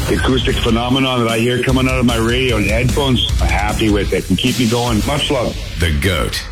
The acoustic phenomenon that I hear coming out of my radio and headphones, I'm happy with it and keep me going. Much love. The GOAT.